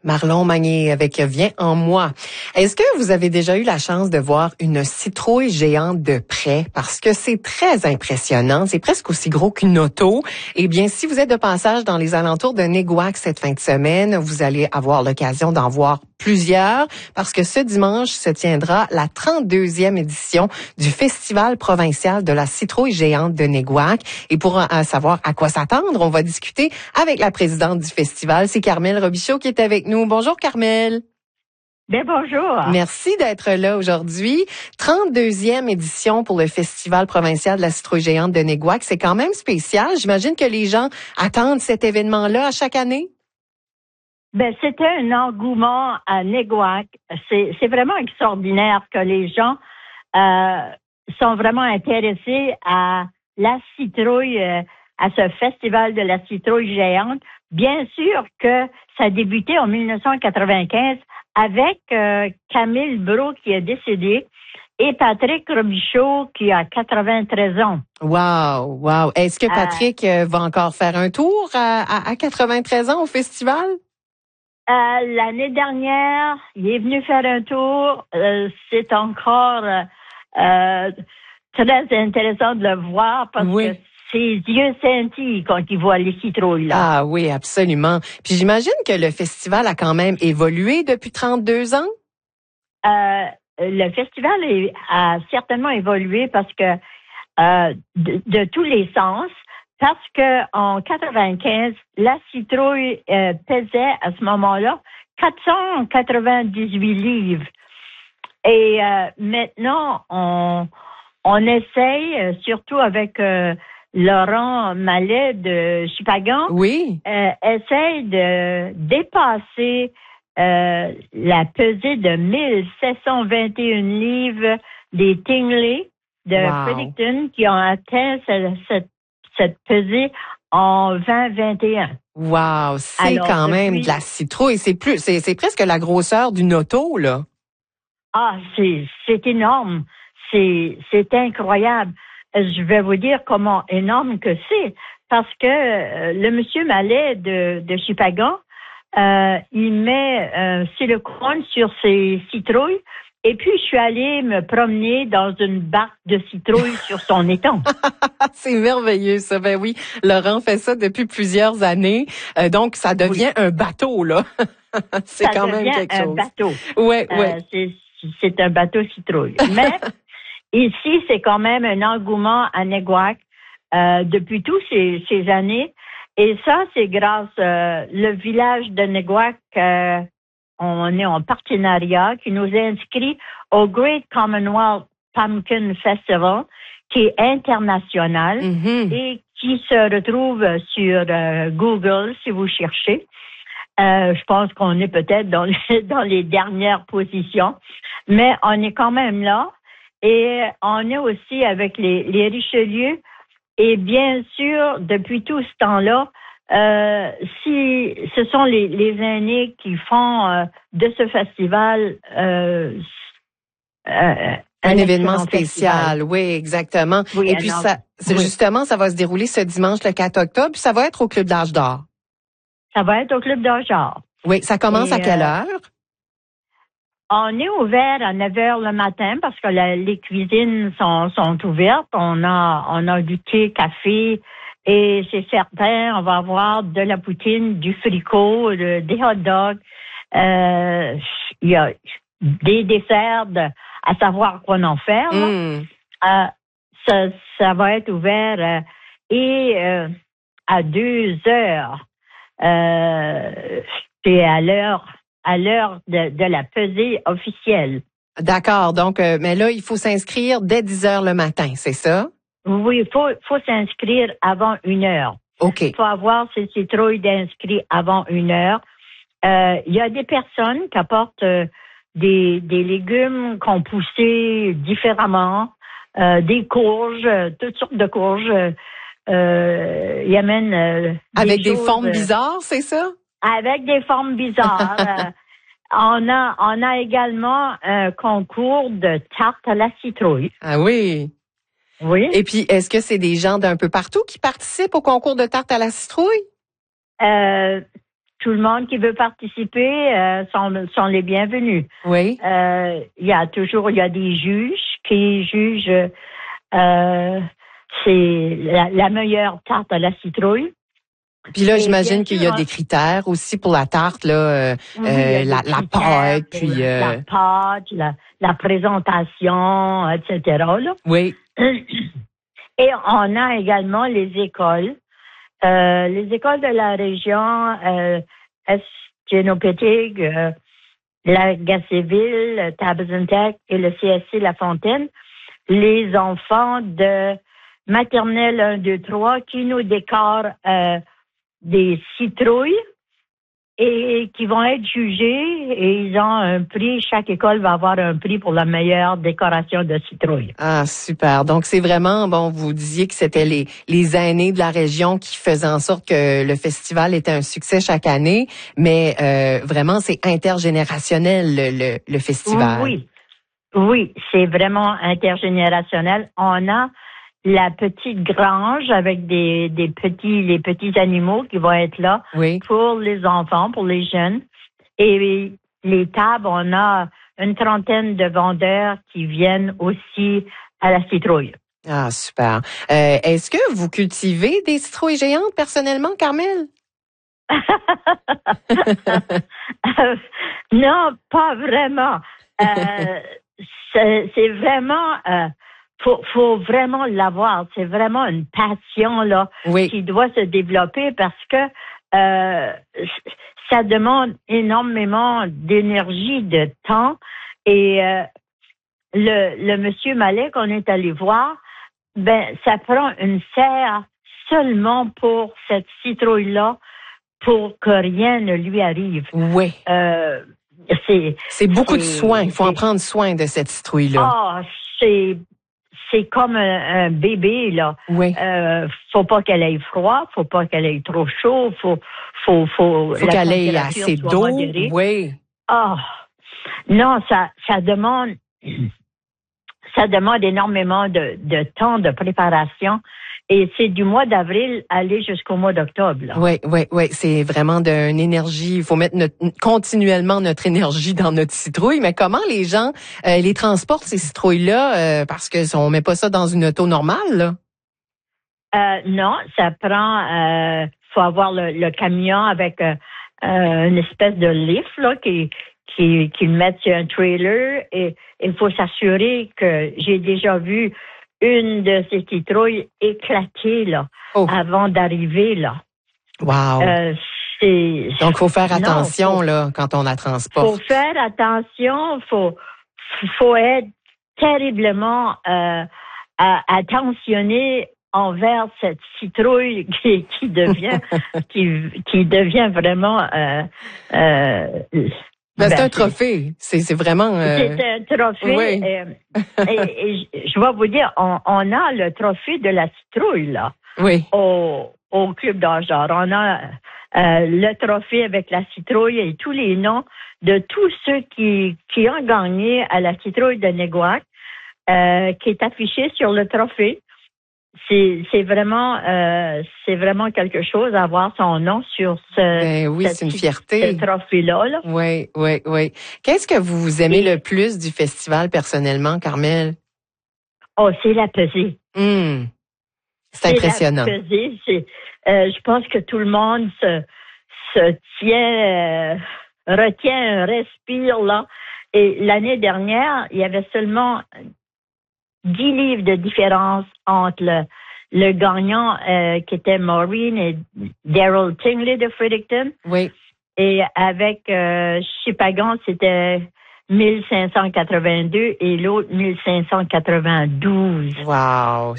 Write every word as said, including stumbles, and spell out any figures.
Marlon Magnier avec Viens en moi. Est-ce que vous avez déjà eu la chance de voir une citrouille géante de près? Parce que c'est très impressionnant. C'est presque aussi gros qu'une auto. Eh bien, si vous êtes de passage dans les alentours de Néguac cette fin de semaine, vous allez avoir l'occasion d'en voir plusieurs parce que ce dimanche se tiendra la trente-deuxième édition du Festival provincial de la citrouille géante de Néguac. Et pour euh, savoir à quoi s'attendre, on va discuter avec la présidente du festival. C'est Carmel Robichaud qui est avec nous. Bonjour, Carmel. Bien, bonjour. Merci d'être là aujourd'hui. trente-deuxième édition pour le Festival provincial de la citrouille géante de Néguac. C'est quand même spécial. J'imagine que les gens attendent cet événement-là à chaque année. Ben, c'était un engouement à Néguac. C'est, c'est vraiment extraordinaire que les gens euh, sont vraiment intéressés à la citrouille, euh, à ce festival de la citrouille géante. Bien sûr que ça a débuté en dix-neuf cent quatre-vingt-quinze avec euh, Camille Brault qui est décédé et Patrick Robichaud qui a quatre-vingt-treize ans. Wow, wow. Est-ce que Patrick euh, va encore faire un tour à, à, à quatre-vingt-treize ans au festival? Euh, l'année dernière, il est venu faire un tour. Euh, c'est encore euh, très intéressant de le voir parce oui. que ses yeux scintillent quand il voit les citrouilles, là. Ah oui, absolument. Puis j'imagine que le festival a quand même évolué depuis trente-deux ans? Euh, le festival est, a certainement évolué parce que euh, de, de tous les sens, parce que en quatre-vingt-quinze, la citrouille euh, pesait à ce moment-là quatre cent quatre-vingt-dix-huit livres. Et euh, maintenant, on, on essaye, surtout avec euh, Laurent Mallet de Chupagan, oui. euh, essaye de dépasser euh, la pesée de mille sept cent vingt et un livres des Tingley de wow. Fredericton qui ont atteint cette, cette, cette pesée en vingt vingt et un. Wow, c'est Alors, quand depuis... même de la citrouille. C'est plus, c'est, c'est presque la grosseur d'une auto, là. Ah, c'est, c'est énorme. C'est, c'est incroyable. Je vais vous dire comment énorme que c'est. Parce que euh, le monsieur Mallet de, de Chupagan, euh, il met un euh, silicone sur ses citrouilles. Et puis, je suis allée me promener dans une barque de citrouilles sur son étang. C'est merveilleux, ça. Ben oui, Laurent fait ça depuis plusieurs années. Euh, donc, ça devient oui. un bateau, là. c'est ça quand même quelque un chose. Bateau. Ouais, euh, ouais. C'est, c'est un bateau citrouille. Mais ici, c'est quand même un engouement à Néguac euh, depuis tous ces, ces années. Et ça, c'est grâce euh, le village de Néguac. Euh, on est en partenariat qui nous a inscrits au Great Commonwealth Pumpkin Festival, qui est international mm-hmm. et qui se retrouve sur euh, Google si vous cherchez. Euh, je pense qu'on est peut-être dans les, dans les dernières positions, mais on est quand même là. Et on est aussi avec les, les Richelieu. Et bien sûr, depuis tout ce temps-là, euh, si ce sont les, les aînés qui font euh, de ce festival euh, euh, un, un événement spécial, festival. Oui, exactement. Oui, et puis alors, ça, oui. justement, ça va se dérouler ce dimanche le quatre octobre, puis ça va être au Club d'Âge d'Or. Ça va être au Club d'Âge d'Or. Oui, ça commence et, à quelle euh, heure? On est ouvert à neuf heures le matin parce que la, les cuisines sont, sont ouvertes. On a, on a du thé, café et c'est certain, on va avoir de la poutine, du fricot, de, des hot dogs. Euh, il y a des desserts de, à savoir quoi en faire. Mm. Euh, ça, ça va être ouvert euh, et euh, à deux heures. Euh, c'est à l'heure à l'heure de, de la pesée officielle. D'accord. Donc, euh, mais là, il faut s'inscrire dès dix heures le matin, c'est ça? Oui, il faut, faut s'inscrire avant une heure. OK. Il faut avoir ces citrouilles d'inscrits avant une heure. Euh, il y a des personnes qui apportent euh, des, des légumes qu'on poussé différemment, euh, des courges, euh, toutes sortes de courges. Euh, ils amènent euh, Avec des, des choses, formes bizarres, c'est ça? Avec des formes bizarres. euh, on a on a également un concours de tarte à la citrouille. Ah oui. Oui. Et puis, est-ce que c'est des gens d'un peu partout qui participent au concours de tarte à la citrouille? Euh, tout le monde qui veut participer euh, sont, sont les bienvenus. Oui. Euh, il y a toujours, il y a des juges qui jugent euh, c'est la, la meilleure tarte à la citrouille. Puis là, Et j'imagine bien qu'il sûr, y a hein, des critères aussi pour la tarte, là, euh, oui, il y a euh, des la, la critères pâte, pour puis... Euh... la pâte, la, la présentation, et cetera là. Oui. Et on a également les écoles. Euh, les écoles de la région euh, Est-Génopétig, euh, la Gacéville, Tabazantec et le C S C La Fontaine, les enfants de maternelle un, deux, trois qui nous décorent euh, des citrouilles et qui vont être jugés et ils ont un prix. Chaque école va avoir un prix pour la meilleure décoration de citrouille. Ah, super. Donc, c'est vraiment, bon, vous disiez que c'était les, les aînés de la région qui faisaient en sorte que le festival était un succès chaque année, mais euh, vraiment, c'est intergénérationnel, le, le, le festival. Oui, oui, c'est vraiment intergénérationnel. On a la petite grange avec des, des petits, les petits animaux qui vont être là Oui. pour les enfants, pour les jeunes. Et les tables, on a une trentaine de vendeurs qui viennent aussi à la citrouille. Ah, super. Euh, est-ce que vous cultivez des citrouilles géantes personnellement, Carmel? euh, non, pas vraiment. Euh, c'est, c'est vraiment... Euh, Faut, faut vraiment l'avoir. C'est vraiment une passion là Oui. qui doit se développer parce que euh, ça demande énormément d'énergie, de temps. Et euh, le, le monsieur Mallet qu'on est allé voir, ben ça prend une serre seulement pour cette citrouille-là pour que rien ne lui arrive. Oui. Euh, c'est, c'est beaucoup c'est, de soin. Il faut en prendre soin de cette citrouille-là. Ah, oh, c'est C'est comme un, un bébé, là. Oui. Euh, faut pas qu'elle ait froid, faut pas qu'elle ait trop chaud, faut, faut, faut, faut qu'elle ait assez d'eau. Modérée. Oui. Ah, non, ça, ça demande, ça demande énormément de, de temps de préparation. Et c'est du mois d'avril aller jusqu'au mois d'octobre. Là. Oui, oui, oui. C'est vraiment d'une énergie. Il faut mettre notre, continuellement notre énergie dans notre citrouille. Mais comment les gens euh, les transportent, ces citrouilles-là? Euh, parce que on met pas ça dans une auto normale, là. Euh, non, ça prend... Euh, faut avoir le, le camion avec euh, euh, une espèce de lift là, qui, qui, qui le mettent sur un trailer. Et il faut s'assurer que j'ai déjà vu une de ces citrouilles éclatée là, oh. avant d'arriver là. Wow. Euh, c'est... Donc, faut faire attention non, faut, là quand on la transporte. Faut faire attention, faut faut être terriblement euh, attentionné envers cette citrouille qui, qui devient qui, qui devient vraiment euh, euh, ben, c'est ben, un trophée. C'est, c'est vraiment... Euh... C'est un trophée. Oui. Et, et, et je vais vous dire, on, on a le trophée de la citrouille, là. Oui. Au, au Club d'Âge d'Or. On a euh, le trophée avec la citrouille et tous les noms de tous ceux qui, qui ont gagné à la citrouille de Néguac, euh, qui est affiché sur le trophée. C'est, c'est vraiment, euh, c'est vraiment quelque chose à avoir son nom sur ce, ben oui, c'est une fierté. Ce trophée-là. Là. Oui, oui, oui. Qu'est-ce que vous aimez Et, le plus du festival personnellement, Carmel? Oh, c'est la pesée. Mmh. C'est, c'est impressionnant. La pesée, c'est, euh, je pense que tout le monde se, se tient, euh, retient un respire là. Et l'année dernière, il y avait seulement dix livres de différence entre le, le gagnant euh, qui était Maureen et Daryl Tingley de Fredericton. Oui. Et avec euh, Chipagan, c'était mille cinq cent quatre-vingt-deux et l'autre mille cinq cent quatre-vingt-douze. Wow!